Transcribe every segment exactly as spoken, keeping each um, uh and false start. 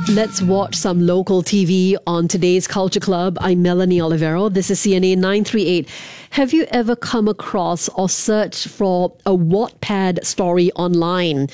Let's watch some local T V on today's Culture Club. I'm Melanie Olivero. This is C N A nine three eight. Have you ever come across or searched for a Wattpad story online?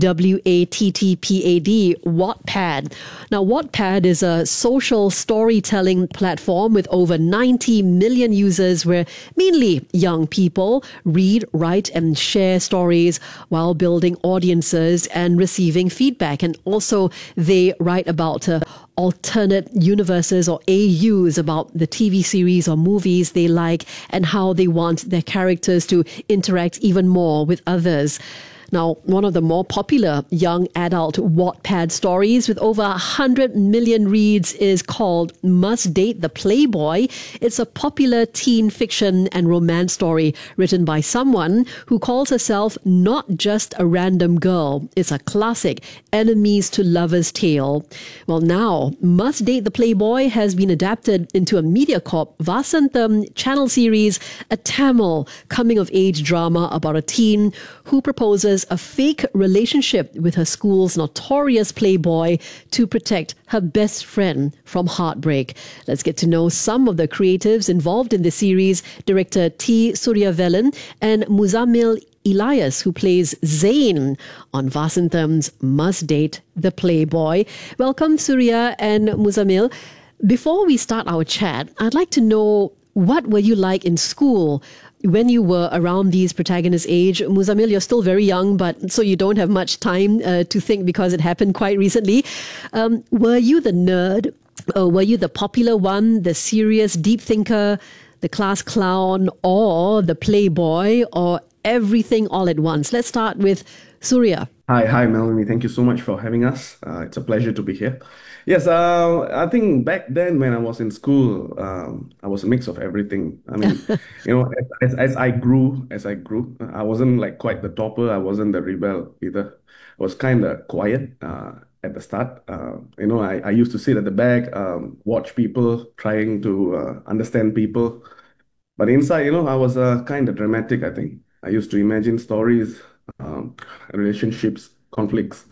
W A T T P A D, Wattpad. Now, Wattpad is a social storytelling platform with over ninety million users where mainly young people read, write, and share stories while building audiences and receiving feedback. And also, they write about uh, alternate universes or A Us, about the T V series or movies they like and how they want their characters to interact even more with others. Now, one of the more popular young adult Wattpad stories with over one hundred million reads is called Must Date the Playboy. It's a popular teen fiction and romance story written by someone who calls herself not just a random girl. It's a classic enemies to lovers tale. Well, now, Must Date the Playboy has been adapted into a MediaCorp Vasantham channel series, a Tamil coming-of-age drama about a teen who proposes a fake relationship with her school's notorious playboy to protect her best friend from heartbreak. Let's get to know some of the creatives involved in the series, director T. Suryavelan and Muzammil Elias, who plays Zain on Vasantham's Must Date the Playboy. Welcome, Surya and Muzammil. Before we start our chat, I'd like to know, what were you like in school when you were around these protagonists' age? Muzammil, you're still very young, but so you don't have much time uh, to think because it happened quite recently. Um, were you the nerd? Or were you the popular one, the serious deep thinker, the class clown, or the playboy, or everything all at once? Let's start with Surya. Hi, hi, Melanie. Thank you so much for having us. Uh, it's a pleasure to be here. Yes, uh, I think back then when I was in school, um, I was a mix of everything. I mean, you know, as, as I grew, as I grew, I wasn't like quite the topper. I wasn't the rebel either. I was kind of quiet uh, at the start. Uh, you know, I, I used to sit at the back, um, watch people, trying to uh, understand people. But inside, you know, I was uh, kind of dramatic, I think. I used to imagine stories, um, relationships, conflicts.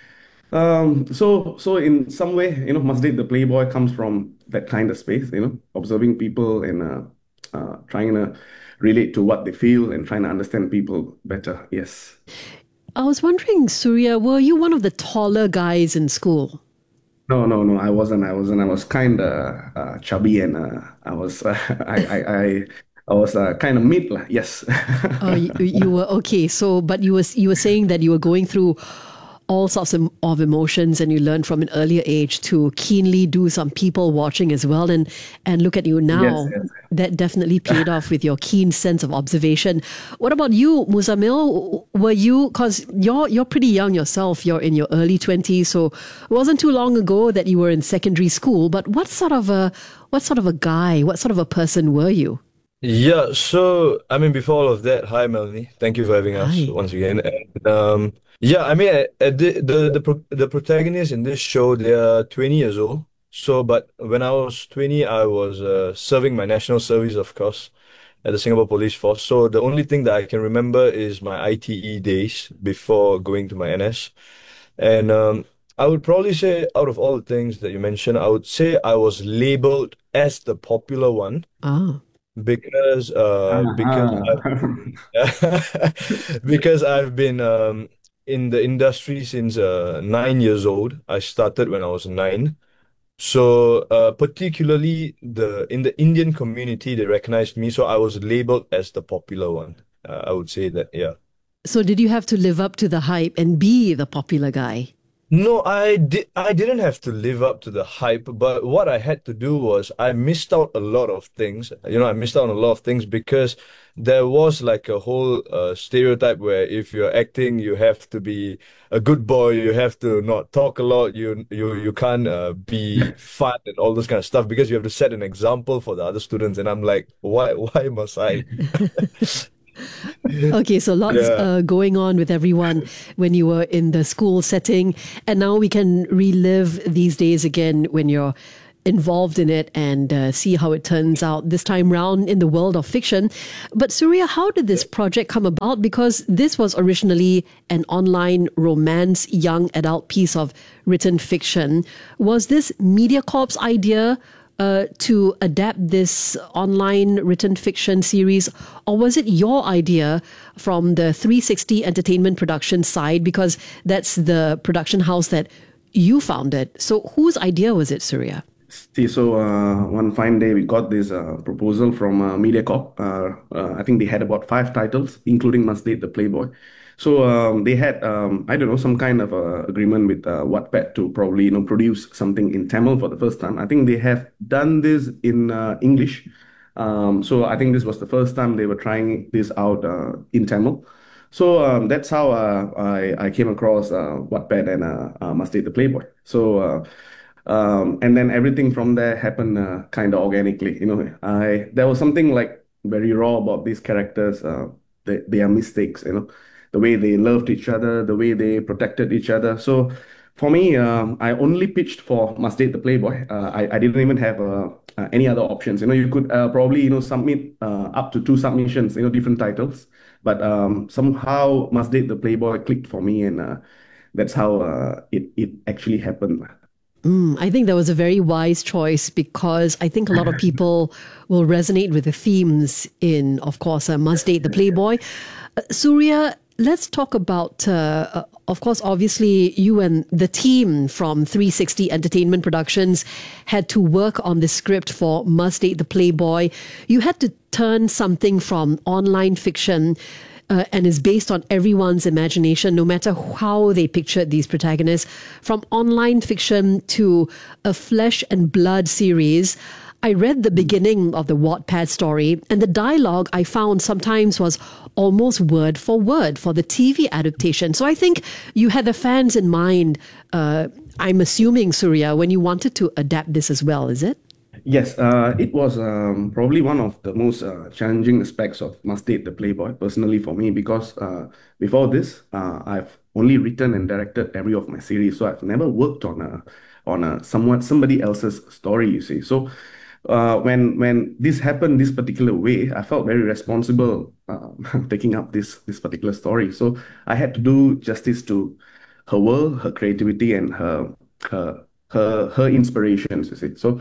Um, so, so in some way, you know, Must Date the Playboy comes from that kind of space, you know, observing people and uh, uh, trying to relate to what they feel and trying to understand people better. Yes. I was wondering, Surya, were you one of the taller guys in school? No, no, no, I wasn't. I wasn't. I was kind of uh, chubby and uh, I was, uh, I, I, I, I was uh, kind of mid, lah. Yes. Oh, you, you were okay. So, but you were you were saying that you were going through all sorts of, of emotions, and you learned from an earlier age to keenly do some people watching as well. And and look at you Yes, now. yes. That definitely paid off with your keen sense of observation. What about you, Muzammil? Were you, because you're you're pretty young yourself. You're in your early twenties, so it wasn't too long ago that you were in secondary school. But what sort of a what sort of a guy, what sort of a person were you? Yeah, so I mean, before all of that, hi Melanie. Thank you for having us Hi. once again. And um, yeah, I mean, uh, uh, the the the, pro the protagonists in this show, they are twenty years old. So, but when I was twenty, I was uh, serving my national service, of course, at the Singapore Police Force. So the only thing that I can remember is my I T E days before going to my N S. And um, I would probably say, out of all the things that you mentioned, I would say I was labeled as the popular one Ah. because uh because I've Uh-huh. been because I've been um in the industry since uh nine years old. I started when I was nine. So uh particularly the in the Indian community, they recognized me, so I was labeled as the popular one. Uh, I would say that, yeah. So did you have to live up to the hype and be the popular guy? No, I did I didn't have to live up to the hype, but what I had to do was I missed out a lot of things. You know, I missed out on a lot of things because there was like a whole uh, stereotype where if you're acting, you have to be a good boy, you have to not talk a lot, you you you can't uh, be fun and all this kind of stuff because you have to set an example for the other students. And I'm like, why why must I? Okay, so lots Yeah. uh, going on with everyone when you were in the school setting. And now we can relive these days again when you're involved in it and uh, see how it turns out this time round in the world of fiction. But Surya, how did this project come about? Because this was originally an online romance young adult piece of written fiction. Was this MediaCorp's idea uh, to adapt this online written fiction series, or was it your idea from the three sixty Entertainment production side? Because that's the production house that you founded. So whose idea was it, Surya? See, so uh, one fine day we got this uh, proposal from uh, MediaCorp. Uh, uh, I think they had about five titles, including Must Date the Playboy. So um, they had, um, I don't know, some kind of uh, agreement with uh, Wattpad to probably, you know, produce something in Tamil for the first time. I think they have done this in uh, English. Um, so I think this was the first time they were trying this out uh, in Tamil. So um, that's how uh, I, I came across uh, Wattpad and uh, uh, Must Date the Playboy. So uh, um, and then everything from there happened uh, kind of organically. You know, I there was something like very raw about these characters, uh, they, their mistakes. You know, the way they loved each other, the way they protected each other. So for me, um, I only pitched for Must Date the Playboy. Uh, I, I didn't even have uh, uh, any other options. You know, you could uh, probably you know submit uh, up to two submissions. You know, different titles. But um, somehow Must Date the Playboy clicked for me, and uh, that's how uh, it it actually happened. Mm, I think that was a very wise choice because I think a lot of people will resonate with the themes in, of course, uh, Must Date the Playboy. Uh, Surya, let's talk about, uh, uh, of course, obviously you and the team from three sixty Entertainment Productions had to work on the script for Must Date the Playboy. You had to turn something from online fiction Uh, and is based on everyone's imagination, no matter how they pictured these protagonists, from online fiction to a flesh and blood series. I read the beginning of the Wattpad story, and the dialogue I found sometimes was almost word for word for the T V adaptation. So I think you had the fans in mind, uh, I'm assuming, Surya, when you wanted to adapt this as well, is it? Yes, uh, it was um, probably one of the most uh, challenging aspects of Must Date the Playboy, personally for me, because uh, before this, uh, I've only written and directed every of my series, so I've never worked on a on a somewhat somebody else's story. You see, so uh, when when this happened this particular way, I felt very responsible uh, taking up this this particular story. So I had to do justice to her world, her creativity, and her her her her inspirations. You see, so.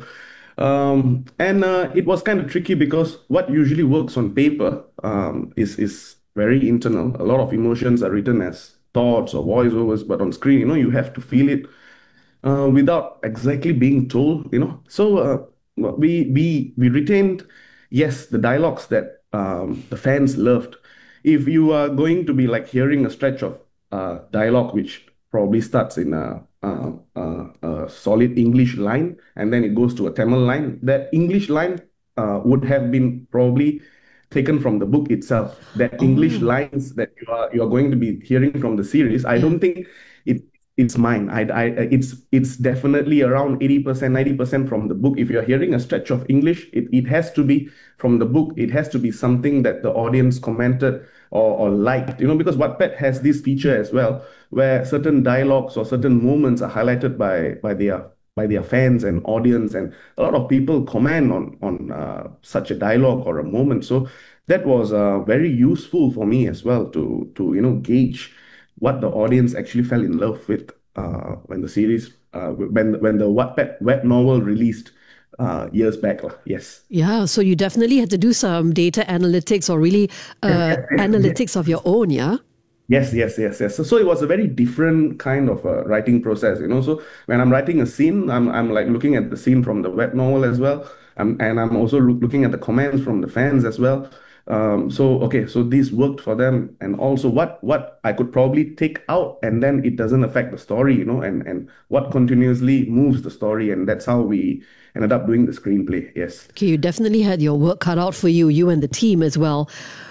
Um, and uh, it was kind of tricky because what usually works on paper um, is is very internal. A lot of emotions are written as thoughts or voiceovers, but on screen, you know, you have to feel it uh, without exactly being told. You know, so uh, we we we retained, yes, the dialogues that um, the fans loved. If you are going to be like hearing a stretch of uh, dialogue, which probably starts in a, a, a, a solid English line and then it goes to a Tamil line. That English line uh, would have been probably taken from the book itself. That English Oh, lines that you are you are going to be hearing from the series, I yeah. don't think it it's mine. I, I it's it's definitely around eighty percent, ninety percent from the book. If you're hearing a stretch of English, it, it has to be from the book. It has to be something that the audience commented or, or liked, you know, because Wattpad has this feature as well, where certain dialogues or certain moments are highlighted by by their by their fans and audience, and a lot of people comment on on uh, such a dialogue or a moment. So that was uh, very useful for me as well to to you know gauge what the audience actually fell in love with uh, when the series uh, when when the Wattpad web novel released uh, years back. lah. Yes. Yeah, so you definitely had to do some data analytics or really uh, Yes. analytics of your own, yeah? Yes, yes, yes, yes. So, so it was a very different kind of uh, writing process, you know. So when I'm writing a scene, I'm I'm like looking at the scene from the web novel as well, um, and I'm also loo- looking at the comments from the fans as well. Um, so okay, so this worked for them, and also what what I could probably take out, and then it doesn't affect the story, you know, and and what continuously moves the story, and that's how we ended up doing the screenplay. Yes. Okay, you definitely had your work cut out for you, you and the team as well.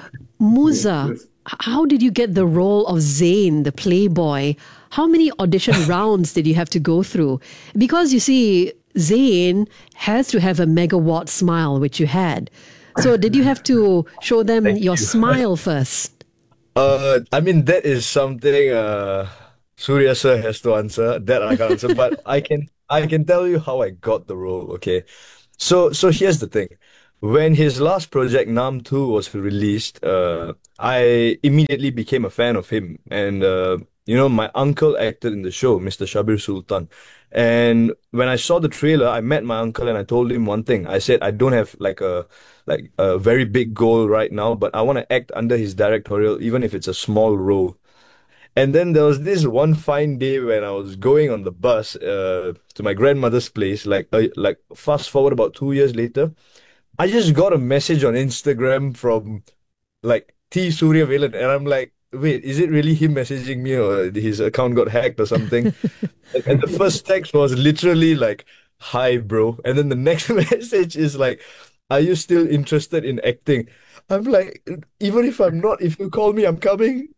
Yes. Musa, Yes. h- how did you get the role of Zayn, the playboy? How many audition rounds did you have to go through? Because you see, Zayn has to have a megawatt smile, which you had. So did you have to show them Thank your you. smile first? Uh, I mean that is something uh Surya sir has to answer. That I can't answer, but I can I can tell you how I got the role. Okay. So so here's the thing. When his last project, Nam two, was released, uh, I immediately became a fan of him. And uh, you know, my uncle acted in the show, Mister Shabir Sultan. And when I saw the trailer, I met my uncle and I told him one thing. I said, I don't have like a like a very big goal right now, but I want to act under his directorial, even if it's a small role. And then there was this one fine day when I was going on the bus uh, to my grandmother's place, like uh, like fast forward about two years later, I just got a message on Instagram from like T Surya Velan, and I'm like, wait, is it really him messaging me, or his account got hacked or something? And, and the first text was literally like, "Hi, bro," and then the next message is like, "Are you still interested in acting?" I'm like, even if I'm not, if you call me, I'm coming.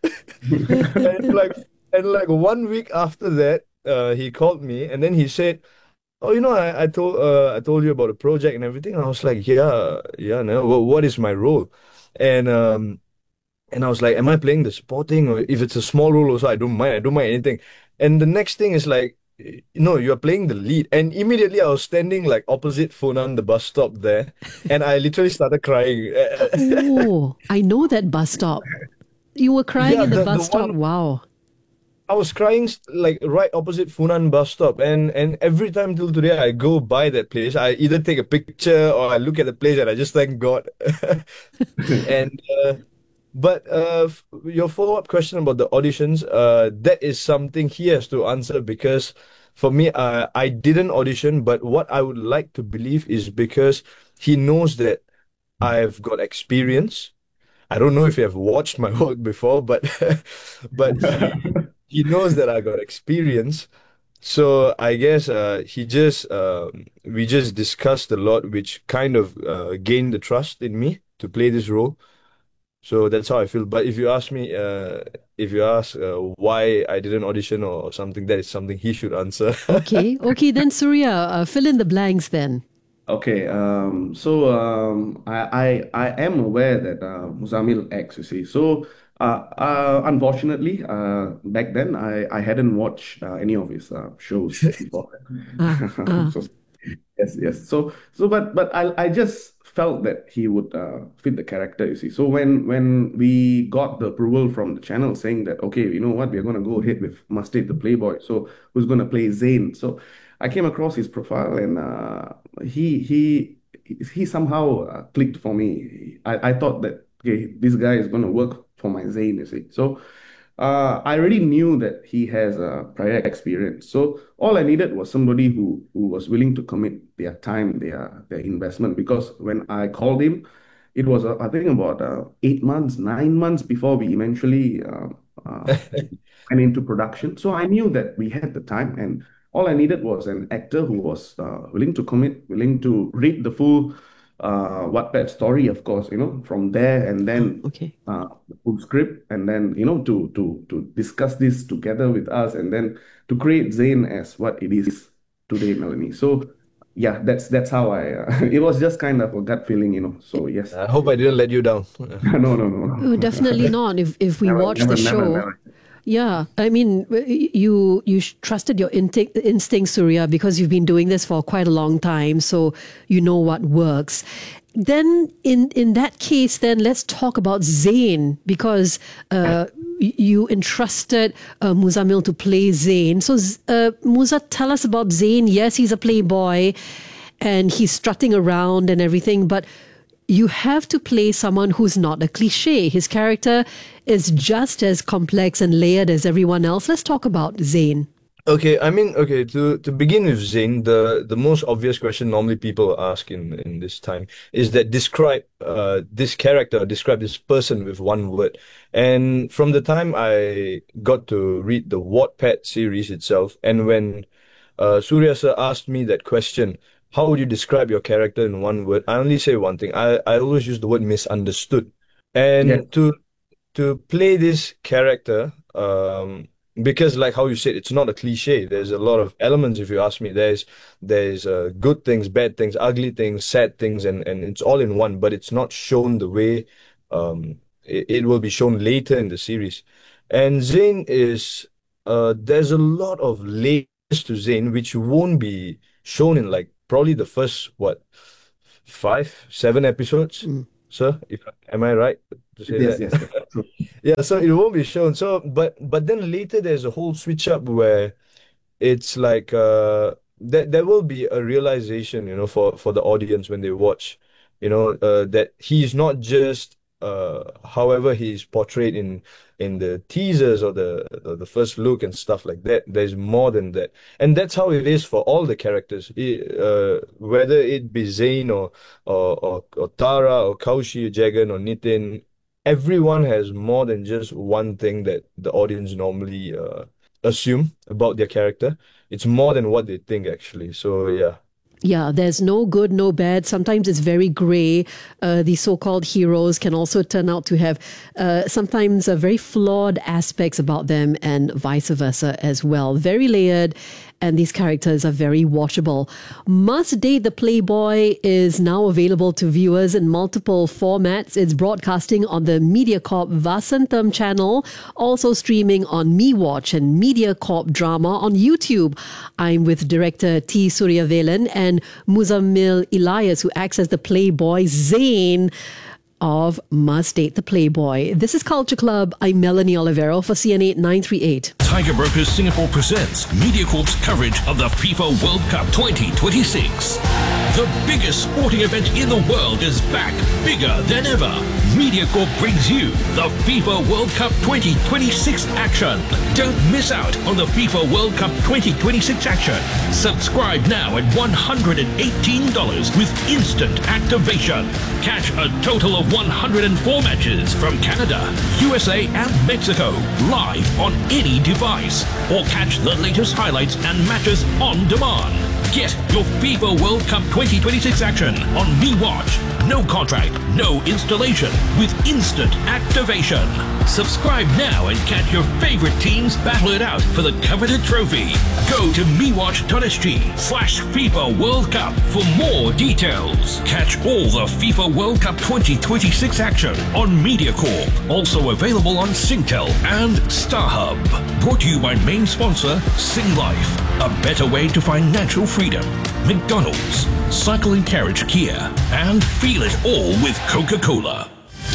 And like, and like one week after that, uh, he called me, and then he said, "Oh, you know, I, I told uh, I told you about the project and everything." And I was like, "Yeah, yeah, no. What, what is my role?" And um, and I was like, "Am I playing the supporting, or if it's a small role also, I don't mind. I don't mind anything." And the next thing is like, "No, you're playing the lead." And immediately I was standing like opposite Funan, the bus stop there, and I literally started crying. Oh, I know that bus stop. You were crying Yeah, in the the the bus stop. one Wow. I was crying s- like right opposite Funan bus stop, and and every time till today I go by that place, I either take a picture or I look at the place and I just thank God. And uh, but uh, f- your follow-up question about the auditions, uh, that is something he has to answer because for me, uh, I didn't audition, but what I would like to believe is because he knows that I've got experience. I don't know if you have watched my work before, but but he he knows that I got experience. So I guess uh, he just um, we just discussed a lot, which kind of uh, gained the trust in me to play this role. So that's how I feel. But if you ask me, uh, if you ask uh, why I didn't audition or something, that is something he should answer. Okay. Okay. Then Surya, uh, fill in the blanks then. Okay, um, so um, I, I I am aware that uh, Muzamil acts, you see. So uh, uh, unfortunately, uh, back then I, I hadn't watched uh, any of his uh, shows before. Ah, ah. So yes, yes. So, so, but, but I, I just felt that he would uh, fit the character. You see. So when, when we got the approval from the channel saying that, okay, you know what, we're going to go ahead with Mustard the Playboy. So who's going to play Zayn? So I came across his profile, and uh, he, he, he somehow uh, clicked for me. I, I thought that okay, this guy is going to work for my Zayn. You see. So uh, I already knew that he has a prior experience. So all I needed was somebody who who was willing to commit their time, their their investment. Because when I called him, it was uh, I think about uh, eight months, nine months before we eventually uh, uh, went into production. So I knew that we had the time, and all I needed was an actor who was uh, willing to commit, willing to read the full uh, Wattpad story, of course, you know, from there, and Oh, then okay. uh, the full script, and then you know to to to discuss this together with us, and then to create Zane as what it is today, Melanie. So yeah, that's that's how I. Uh, it was just kind of a gut feeling, you know. So yes, I hope I didn't let you down. no, no, no, Oh, definitely no. not. If if we Never, watch never, the never, show, never. yeah, I mean, you you sh- trusted your inti- instinct, Surya, because you've been doing this for quite a long time, so you know what works. Then, in in that case, then let's talk about Zayn, because uh, y- you entrusted uh, Muzamil to play Zayn. So, Z- uh, Muza, tell us about Zayn. Yes, he's a playboy, and he's strutting around and everything, but you have to play someone who's not a cliche. His character is just as complex and layered as everyone else. Let's talk about Zayn. Okay, I mean, okay, to to begin with, Zane, the the most obvious question normally people ask in in this time is that describe uh this character, describe this person with one word. And from the time I got to read the Wattpad series itself, and when uh Surya sir asked me that question, how would you describe your character in one word? I only say one thing. I I always use the word misunderstood. Yes. And to to play this character, um, because like how you said, it's not a cliche. There's a lot of elements, if you ask me. There's there's uh, good things, bad things, ugly things, sad things, and and it's all in one. But it's not shown the way um it, it will be shown later in the series. And Zayn is uh, there's a lot of layers to Zayn which won't be shown in like probably the first what five, seven episodes, Mm. sir? If am I right to say Yes, that? yes. So, Yeah, so it won't be shown. So, but but then later there's a whole switch up where it's like uh there there will be a realization, you know, for for the audience when they watch, you know, uh that he's not just uh however he's portrayed in in the teasers or the or the first look and stuff like that. There's more than that. And that's how it is for all the characters. I- uh whether it be Zayn or or or, or Tara or Kaushi, Jagan or Nitin, everyone has more than just one thing that the audience normally uh assume about their character. It's more than what they think, actually. So, yeah. Yeah, there's no good, no bad. Sometimes it's very gray. Uh, the so-called heroes can also turn out to have uh, sometimes uh, very flawed aspects about them, and vice versa as well. Very layered, and these characters are very watchable. Must Date the Playboy is now available to viewers in multiple formats. It's broadcasting on the MediaCorp Vasantham channel, also streaming on MeWatch and MediaCorp Drama on YouTube. I'm with director T. Suryavelan and Muzammil Elias, who acts as the Playboy Zayn of Must Date the Playboy. This is Culture Club. I'm Melanie Olivero for C N A nine three eight. Tiger Brokers Singapore presents MediaCorp's coverage of the FIFA World Cup twenty twenty-six. The biggest sporting event in the world is back, bigger than ever. MediaCorp brings you the FIFA World Cup twenty twenty-six action. Don't miss out on the FIFA World Cup twenty twenty-six action. Subscribe now at one hundred eighteen dollars with instant activation. Catch a total of one hundred four matches from Canada, U S A and Mexico live on any device. Or catch the latest highlights and matches on demand. Get your FIFA World Cup twenty twenty-six action on MeWatch. No contract, no installation, with instant activation. Subscribe now and catch your favorite teams battle it out for the coveted trophy. Go to mewatch.sg slash FIFA World Cup for more details. Catch all the FIFA World Cup twenty twenty-six action on MediaCorp. Also available on Singtel and StarHub. Brought to you by main sponsor Sing Life. A better way to financial freedom. McDonald's, Cycle and Carriage Kia, and feel it all with Coca-Cola.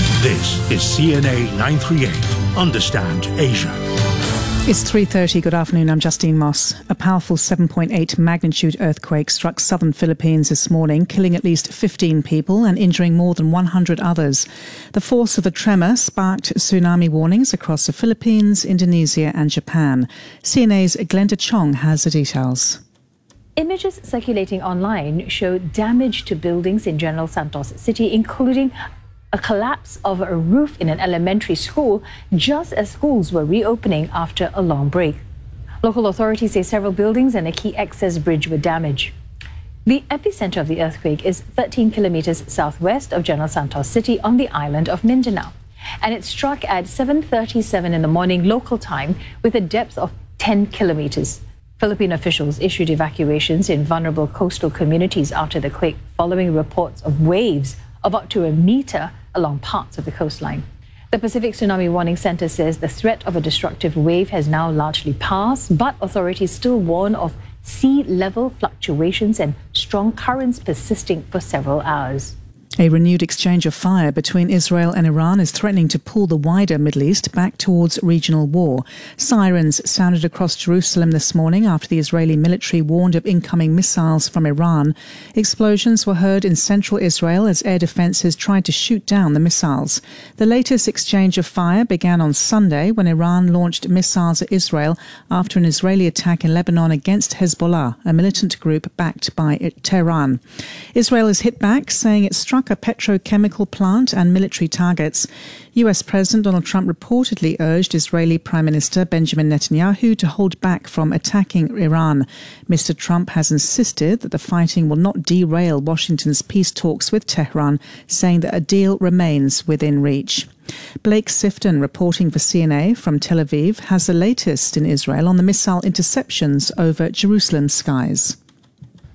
This is C N A nine three eight. Understand Asia. It's three thirty. Good afternoon. I'm Justine Moss. A powerful seven point eight magnitude earthquake struck southern Philippines this morning, killing at least fifteen people and injuring more than one hundred others. The force of the tremor sparked tsunami warnings across the Philippines, Indonesia and Japan. C N A's Glenda Chong has the details. Images circulating online show damage to buildings in General Santos City, including a collapse of a roof in an elementary school just as schools were reopening after a long break. Local authorities say several buildings and a key access bridge were damaged. The epicenter of the earthquake is thirteen kilometers southwest of General Santos City on the island of Mindanao, and it struck at seven thirty-seven in the morning local time with a depth of ten kilometers. Philippine officials issued evacuations in vulnerable coastal communities after the quake, following reports of waves of up to a meter along parts of the coastline. The Pacific Tsunami Warning Center says the threat of a destructive wave has now largely passed, but authorities still warn of sea level fluctuations and strong currents persisting for several hours. A renewed exchange of fire between Israel and Iran is threatening to pull the wider Middle East back towards regional war. Sirens sounded across Jerusalem this morning after the Israeli military warned of incoming missiles from Iran. Explosions were heard in central Israel as air defences tried to shoot down the missiles. The latest exchange of fire began on Sunday when Iran launched missiles at Israel after an Israeli attack in Lebanon against Hezbollah, a militant group backed by Tehran. Israel has hit back, saying it struck a petrochemical plant and military targets. U S President Donald Trump reportedly urged Israeli Prime Minister Benjamin Netanyahu to hold back from attacking Iran. Mister Trump has insisted that the fighting will not derail Washington's peace talks with Tehran, saying that a deal remains within reach. Blake Sifton, reporting for C N A from Tel Aviv, has the latest in Israel on the missile interceptions over Jerusalem skies.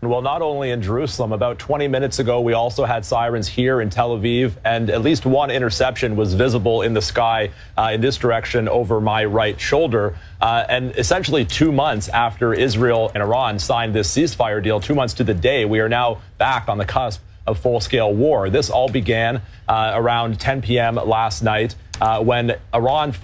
Well, not only in Jerusalem, about twenty minutes ago, we also had sirens here in Tel Aviv, and at least one interception was visible in the sky uh, in this direction over my right shoulder. Uh, and essentially two months after Israel and Iran signed this ceasefire deal, two months to the day, we are now back on the cusp of full-scale war. This all began uh, around ten p m last night uh, when Iran